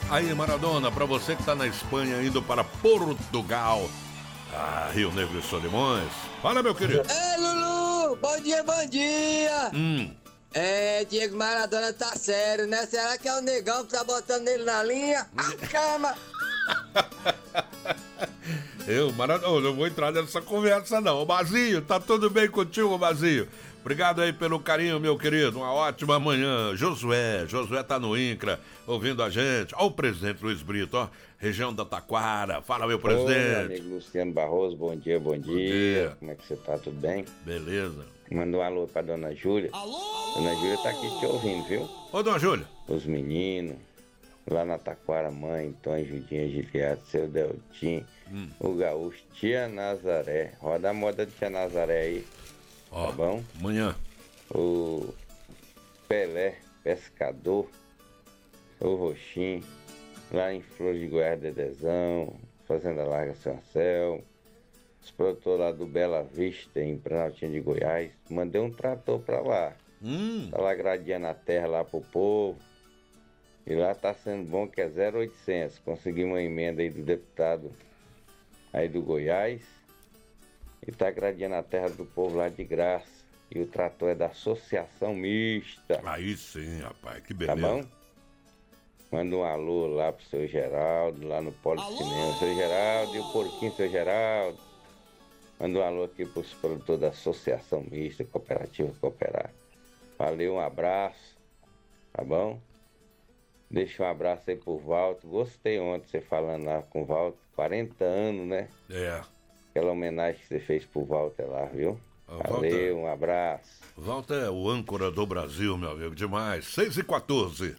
Aí, Maradona, pra você que tá na Espanha, indo para Portugal. Rio Negro e Solimões. Fala, meu querido. Ei, Lulu! Bom dia, bom dia! Hum. Diego Maradona tá sério, né? Será que é o negão que tá botando ele na linha? A cama! Maradona, não vou entrar nessa conversa não. Ô Bazinho, tá tudo bem contigo, Bazinho? Obrigado aí pelo carinho, meu querido. Uma ótima manhã. Josué tá no INCRA, ouvindo a gente. Ó o presidente Luiz Brito, ó. Região da Taquara. Fala, meu presidente. Oi, meu amigo Luciano Barroso, bom dia. Bom dia. Como é que você tá? Tudo bem? Beleza. Manda um alô pra dona Júlia. Alô! Dona Júlia tá aqui te ouvindo, viu? Ô, dona Júlia. Os meninos, lá na Taquara, mãe, Tom, Judinha, Giliado, seu Deltim, o Gaúcho, Tia Nazaré. Roda a moda de Tia Nazaré aí. Ó, tá bom? Amanhã. O Pelé, pescador, o Roxinho, lá em Flores de Goiás, Dedezão, Fazenda Larga São Anselmo, os produtores lá do Bela Vista, em Planaltina de Goiás. Mandei um trator pra lá. Tá lá gradeando a terra lá pro povo. E lá tá sendo bom que é 0,800. Consegui uma emenda aí do deputado aí do Goiás. E tá gradeando a terra do povo lá de graça. E o trator é da Associação Mista. Aí sim, rapaz, que beleza. Tá bom? Manda um alô lá pro seu Geraldo, lá no Policinema. Seu Geraldo e o porquinho, seu Geraldo. Manda um alô aqui pros produtores da Associação Mista, Cooperativa Cooperar. Valeu, um abraço. Tá bom? Deixa um abraço aí pro Walter. Gostei ontem você falando lá com o Walter. 40 anos, né? É. Aquela homenagem que você fez pro Walter lá, viu? Valeu, Walter, um abraço. Walter é o âncora do Brasil, meu amigo, demais. 6h14.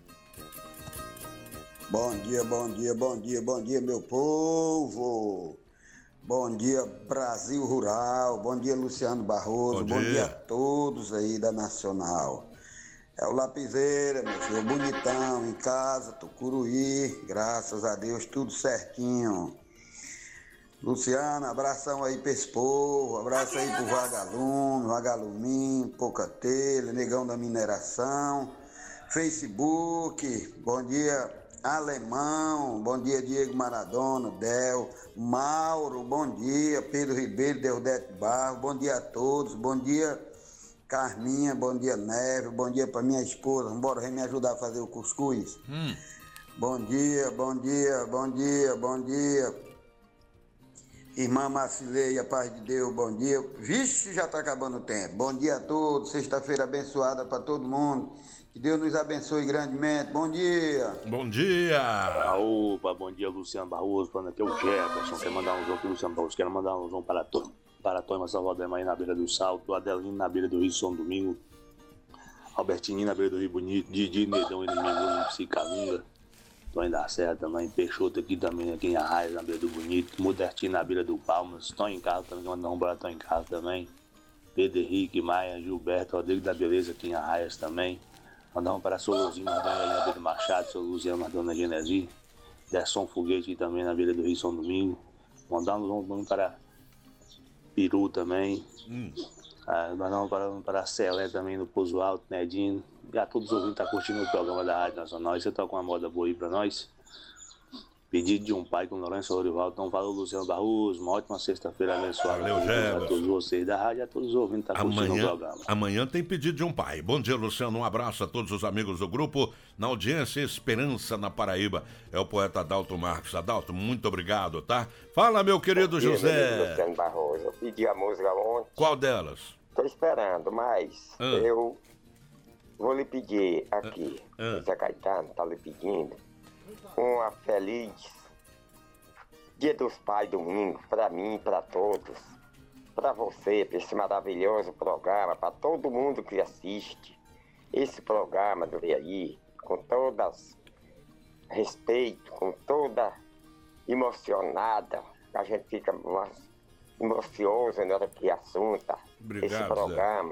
Bom dia, bom dia, bom dia, bom dia, meu povo. Bom dia, Brasil Rural. Bom dia, Luciano Barroso. Bom dia a todos aí da Nacional. É o Lapiseira, meu filho, bonitão, em casa, Tucuruí, graças a Deus, tudo certinho. Luciano, abração aí pra esse povo, abraço aí pro Vagalume, Vagaluminho, Pouca Telha, Negão da Mineração, Facebook, bom dia Alemão, bom dia Diego Maradona, Del, Mauro, bom dia, Pedro Ribeiro, Deodete Barro, bom dia a todos, bom dia Carminha, bom dia Neve, bom dia pra minha esposa, bora me ajudar a fazer o cuscuz. Bom dia, bom dia, bom dia, bom dia. Irmã Marcileia, paz de Deus, bom dia. Vixe, já tá acabando o tempo. Bom dia a todos, sexta-feira abençoada pra todo mundo. Que Deus nos abençoe grandemente. Bom dia. Bom dia. Opa, bom dia, Luciano Barroso. Falando aqui é o Jefferson. Quer mandar um jogo pro Luciano Barroso? Quero mandar um jogo para Toma Salvador aí na beira do Salto, Adelino na beira do Rio São Domingo, Albertininho na beira do Rio Bonito, Didi Nedão e Domingo, Psicalunga, Tonho da Serra também, Peixoto aqui também, aqui em Arraias na beira do Bonito, Modertinho na beira do Palmas, Tonho em Carlos também, mandar um para Tonho em Carlos também, Pedro Henrique, Maia, Gilberto, Rodrigo da Beleza aqui em Arraias também, mandar um para Soluzinho Mardona na beira do Machado, seu Luciano Mardona Genesi, Derson Foguete também na beira do Rio São Domingo, mandar um para Peru também, mandar um para a Celé também no Pouso Alto, Nedinho, e a todos os ouvintes que estão curtindo o programa da Rádio Nacional. E você toca uma moda boa aí para nós? Pedido de um pai com Lourenço Lorival. Então falou, Luciano Barroso, uma ótima sexta-feira abençoada. Valeu, a todos vocês da rádio e a todos os ouvintes que estão curtindo o programa. Amanhã tem pedido de um pai. Bom dia, Luciano, um abraço a todos os amigos do grupo, na audiência Esperança na Paraíba. É o poeta Adalto Marcos. Adalto, muito obrigado, tá? Fala, meu querido José. Meu Luciano Barroso, eu pedi a música ontem. Qual delas? Tô esperando, mas eu vou lhe pedir aqui, Zé Caetano tá lhe pedindo uma feliz Dia dos Pais domingo, pra mim, pra todos, pra você, pra esse maravilhoso programa, pra todo mundo que assiste esse programa do aí, com todas respeito, com toda emocionada, a gente fica emocioso na hora que assunta esse programa.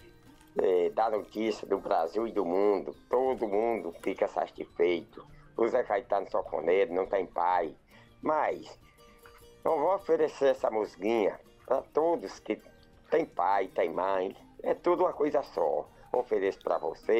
Da notícia do Brasil e do mundo, todo mundo fica satisfeito. O Zé Caetano Soconeiro não tem pai, mas eu vou oferecer essa musiquinha para todos que tem pai, tem mãe, é tudo uma coisa só. Ofereço para você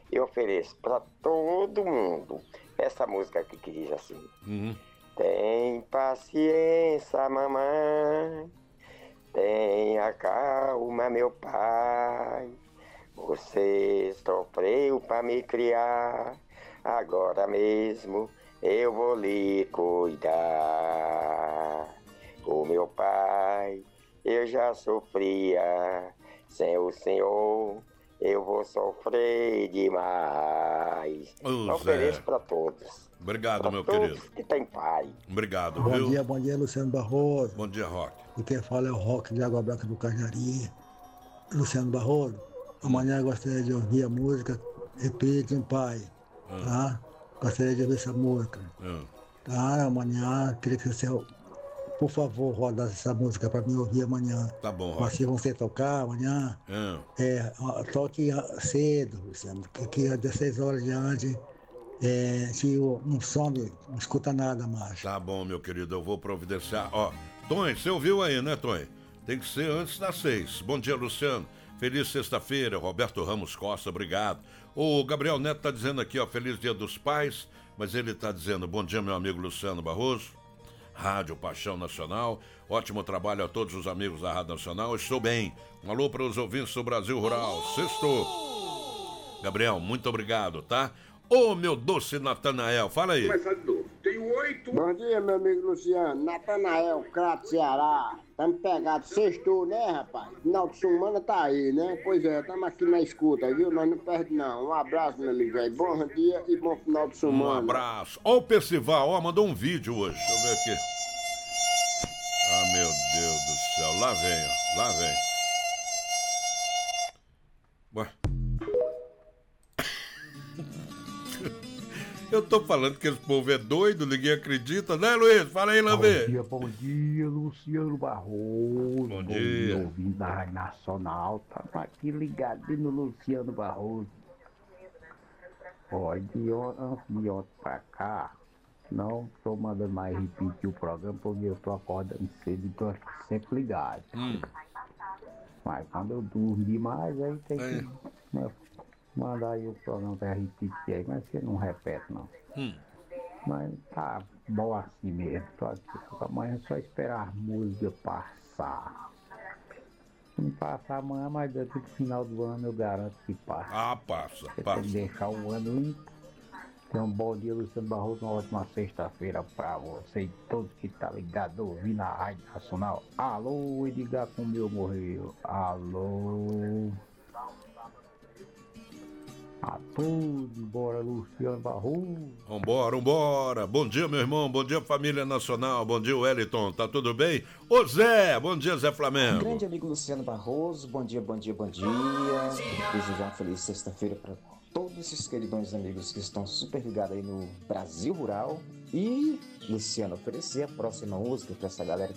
eu ofereço pra todo mundo essa música aqui que diz assim. Tem paciência, mamãe, tenha calma, meu pai. Você sofreu pra me criar, agora mesmo eu vou lhe cuidar. O meu pai, eu já sofria, sem o senhor eu vou sofrer demais. Ofereço pra todos. Obrigado, pra meu todos querido. que tem pai. Obrigado, Bom viu? dia, Luciano Barroso. Bom dia, Roque. E quem fala é o Roque de Água Branca do Cajari. Luciano Barroso, amanhã eu gostaria de ouvir a música Repite, Pai. Tá? Gostaria de ouvir essa música. Tá? Amanhã, queria que você, por favor, rodasse essa música para mim ouvir amanhã. Tá bom, Roque. Mas se você tocar amanhã, toque cedo, Luciano, que às 16 horas diante, se um som não escuta nada mais. Tá bom, meu querido, eu vou providenciar. Ó, Tonho, você ouviu aí, né, Tonho? Tem que ser antes das 6. Bom dia, Luciano. Feliz sexta-feira, Roberto Ramos Costa, obrigado. O Gabriel Neto tá dizendo aqui, ó, feliz dia dos pais, mas ele tá dizendo, bom dia, meu amigo Luciano Barroso, Rádio Paixão Nacional, ótimo trabalho a todos os amigos da Rádio Nacional, estou bem. Um alô para os ouvintes do Brasil Rural, sextou. Gabriel, muito obrigado, tá? Ô, meu doce Natanael, fala aí. Tenho 8. Bom dia, meu amigo Luciano. Natanael, Crato, Ceará. Estamos pegados. Sextou, né, rapaz? Final de semana tá aí, né? Pois é, estamos aqui na escuta, viu? Nós não perdemos, não. Um abraço, meu amigo velho. Bom dia e bom final de semana. Um abraço. Ó o Percival, ó, mandou um vídeo hoje. Deixa eu ver aqui. Ah, meu Deus do céu. Lá vem, ó. Lá vem. Ué. Eu tô falando que esse povo é doido, ninguém acredita, né, Luiz? Fala aí, Lambê. Bom dia, Luciano Barroso. Bom dia. Ouvindo da Rádio Nacional, tá aqui ligado no Luciano Barroso. Ó, de ontem pra cá, não tô mandando mais repetir o programa, porque eu tô acordando cedo e tô sempre ligado. Mas quando eu durmo demais, aí tem que... Manda aí o programa pra repetir aí, mas você não repete não. Mas tá bom assim mesmo. Tô aqui. Amanhã é só esperar a música passar. Se não passar amanhã, mas daqui pro final do ano eu garanto que passa. Ah, passa, você passa. tem que deixar o ano limpo. Então, um bom dia, Luciano Barroso, uma ótima sexta-feira pra você e todos que tá ligado ouvindo a Rádio Nacional. Alô, Edgar com meu morreu. Alô. A todos, bora, Luciano Barroso. Vambora. Bom dia, meu irmão. Bom dia, família nacional. Bom dia, Wellington. Tá tudo bem? Ô, Zé. Bom dia, Zé Flamengo. Grande amigo Luciano Barroso. Bom dia. Desejar uma feliz sexta-feira para todos esses queridões amigos que estão super ligados aí no Brasil Rural. E, Luciano, oferecer a próxima música para essa galera